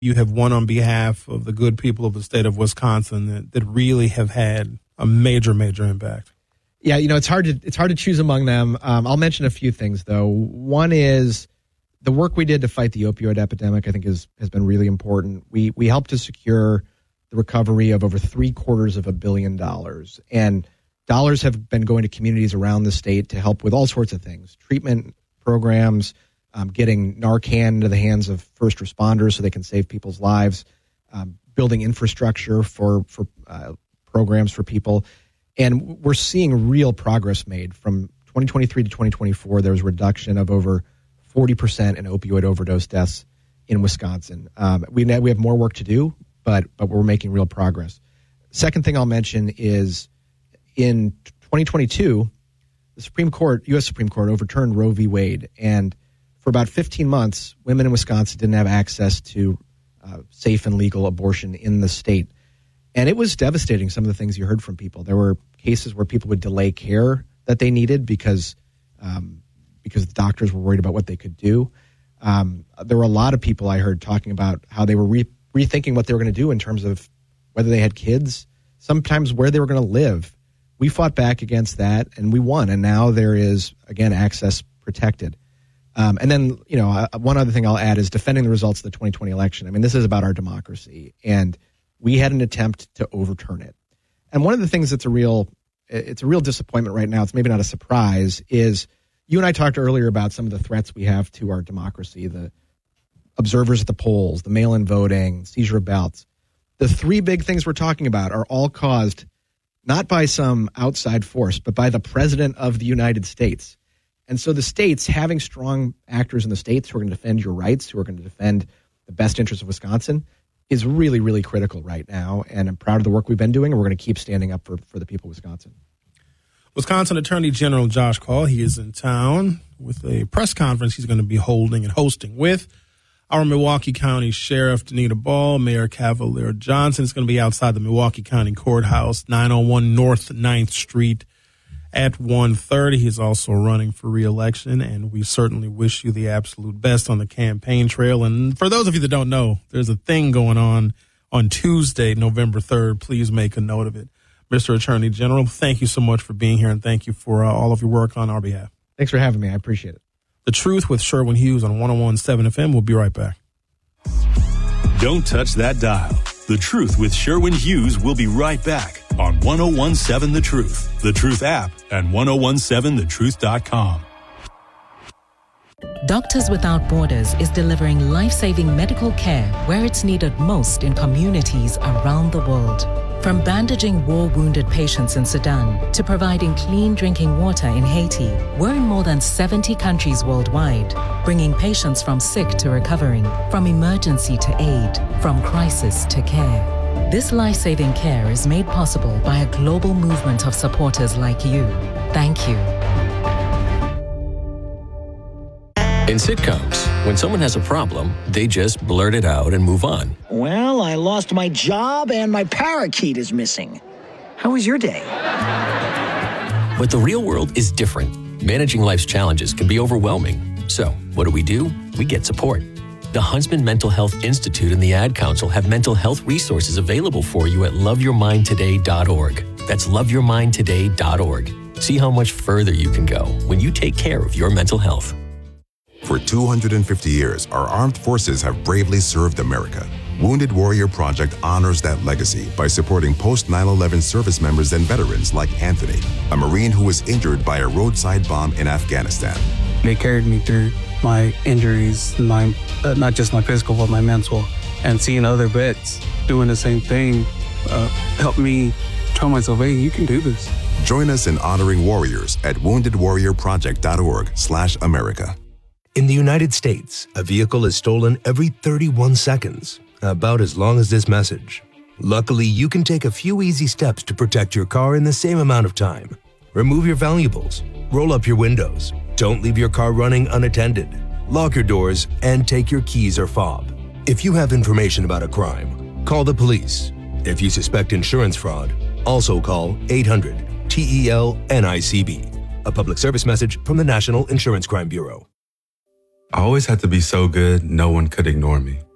you have won on behalf of the good people of the state of Wisconsin that really have had a major, major impact. Yeah, it's hard to choose among them. I'll mention a few things, though. One is the work we did to fight the opioid epidemic, I think, has been really important. We helped to secure the recovery of over $750 million. And dollars have been going to communities around the state to help with all sorts of things, treatment programs, getting Narcan into the hands of first responders so they can save people's lives, building infrastructure for programs for people. And we're seeing real progress made. From 2023 to 2024, there was a reduction of over 40% in opioid overdose deaths in Wisconsin. We have more work to do, but we're making real progress. Second thing I'll mention is in 2022, the U.S. Supreme Court overturned Roe v. Wade, and for about 15 months, women in Wisconsin didn't have access to safe and legal abortion in the state. And it was devastating, some of the things you heard from people. There were cases where people would delay care that they needed because the doctors were worried about what they could do. There were a lot of people I heard talking about how they were rethinking what they were going to do in terms of whether they had kids, sometimes where they were going to live. We fought back against that, and we won. And now there is, again, access protected. And then, one other thing I'll add is defending the results of the 2020 election. I mean, this is about our democracy, and we had an attempt to overturn it. And one of the things that's a real disappointment right now, it's maybe not a surprise, is you and I talked earlier about some of the threats we have to our democracy, the observers at the polls, the mail-in voting, seizure of ballots. The three big things we're talking about are all caused not by some outside force, but by the president of the United States. And so the states, having strong actors in the states who are going to defend your rights, who are going to defend the best interests of Wisconsin, is really, really critical right now. And I'm proud of the work we've been doing, and we're going to keep standing up for the people of Wisconsin. Wisconsin Attorney General Josh Kaul, he is in town with a press conference he's going to be holding and hosting with our Milwaukee County Sheriff Danita Ball, Mayor Cavalier Johnson. It's going to be outside the Milwaukee County Courthouse, 901 North 9th Street at 1:30. He's also running for re-election, and we certainly wish you the absolute best on the campaign trail. And for those of you that don't know, there's a thing going on Tuesday, November 3rd. Please make a note of it. Mr. Attorney General, thank you so much for being here, and thank you for all of your work on our behalf. Thanks for having me. I appreciate it. The Truth with Sherwin Hughes on 101.7 FM. We'll be right back. Don't touch that dial. The Truth with Sherwin Hughes will be right back on 101.7 The Truth, The Truth app, and 101.7thetruth.com. Doctors Without Borders is delivering life-saving medical care where it's needed most in communities around the world. From bandaging war-wounded patients in Sudan to providing clean drinking water in Haiti, we're in more than 70 countries worldwide, bringing patients from sick to recovering, from emergency to aid, from crisis to care. This life-saving care is made possible by a global movement of supporters like you. Thank you. In sitcoms, when someone has a problem, they just blurt it out and move on. Well, I lost my job and my parakeet is missing. How was your day? But the real world is different. Managing life's challenges can be overwhelming. So, what do? We get support. The Huntsman Mental Health Institute and the Ad Council have mental health resources available for you at loveyourmindtoday.org. That's loveyourmindtoday.org. See how much further you can go when you take care of your mental health. For 250 years, our armed forces have bravely served America. Wounded Warrior Project honors that legacy by supporting post-9/11 service members and veterans like Anthony, a Marine who was injured by a roadside bomb in Afghanistan. They carried me through my injuries, not just my physical, but my mental. And seeing other vets doing the same thing helped me tell myself, hey, you can do this. Join us in honoring warriors at woundedwarriorproject.org/America. In the United States, a vehicle is stolen every 31 seconds, about as long as this message. Luckily, you can take a few easy steps to protect your car in the same amount of time. Remove your valuables, roll up your windows, don't leave your car running unattended, lock your doors, and take your keys or fob. If you have information about a crime, call the police. If you suspect insurance fraud, also call 800-TEL-NICB. A public service message from the National Insurance Crime Bureau. I always had to be so good, no one could ignore me.